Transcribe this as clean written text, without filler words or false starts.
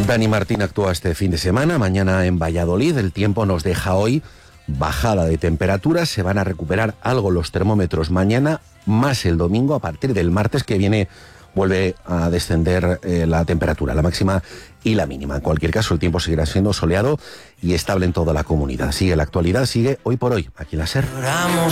Dani Martín actúa este fin de semana, mañana en Valladolid. El tiempo nos deja hoy bajada de temperaturas, se van a recuperar algo los termómetros mañana, más el domingo. A partir del martes que viene vuelve a descender la temperatura, la máxima y la mínima. En cualquier caso, el tiempo seguirá siendo soleado y estable en toda la comunidad. Sigue la actualidad, sigue Hoy por Hoy, aquí en la SER.